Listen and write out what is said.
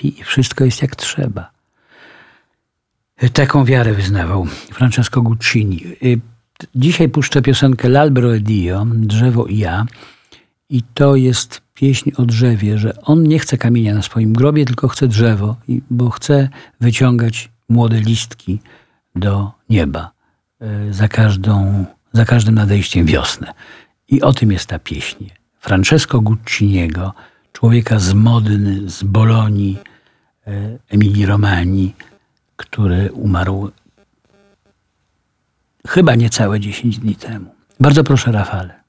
trafi i wszystko jest jak trzeba. Taką wiarę wyznawał Francesco Guccini. Dzisiaj puszczę piosenkę L'albero e Dio, Drzewo i ja. I to jest pieśń o drzewie, że on nie chce kamienia na swoim grobie, tylko chce drzewo, bo chce wyciągać młode listki do nieba za każdym nadejściem wiosny. I o tym jest ta pieśń. Francesco Gucciniego, człowieka z Modny, z Bolonii, Emilii Romani, który umarł chyba niecałe 10 dni temu. Bardzo proszę, Rafale.